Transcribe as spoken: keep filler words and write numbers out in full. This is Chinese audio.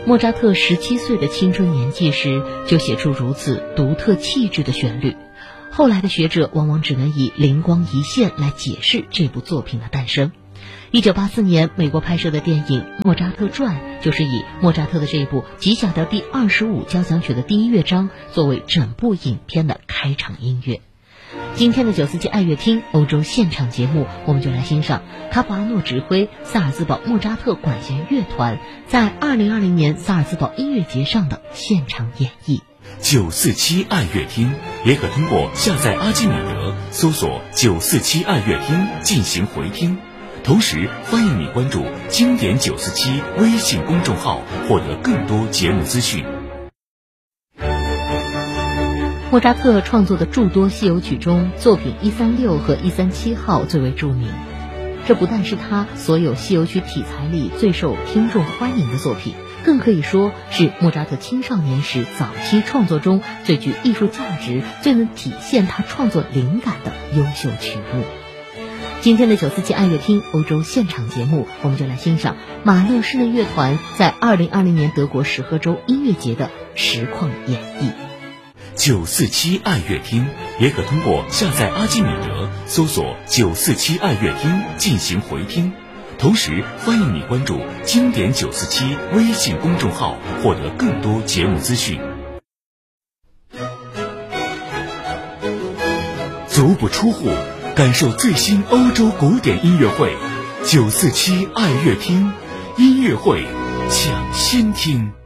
莫扎特十七岁的青春年纪时就写出如此独特气质的旋律，后来的学者往往只能以灵光一现来解释这部作品的诞生。一九八四年，美国拍摄的电影《莫扎特传》就是以莫扎特的这部《极小调第二十五交响曲》的第一乐章作为整部影片的开场音乐。今天的九四七爱乐厅欧洲现场节目，我们就来欣赏卡普阿诺指挥萨尔兹堡莫扎特管弦乐团在二零二零年萨尔兹堡音乐节上的现场演绎。 九四七爱乐厅也可通过下载阿基米德搜索九四七爱乐厅进行回听，同时欢迎你关注经典九四七微信公众号，获得更多节目资讯。 莫扎特创作的诸多西游曲中，作品一三六和一三七号最为著名。这不但是他所有西游曲题材里最受听众欢迎的作品，更可以说是莫扎特青少年时早期创作中最具艺术价值、最能体现他创作灵感的优秀曲目。今天的九四七爱乐厅欧洲现场节目，我们就来欣赏马勒室内乐团在二零二零年德国石河州音乐节的实况演绎。 九四七爱乐厅也可通过下载阿基米德搜索九四七爱乐厅进行回听，同时欢迎你关注经典九四七微信公众号，获得更多节目资讯。足不出户，感受最新欧洲古典音乐会，九四七爱乐厅音乐会抢先听。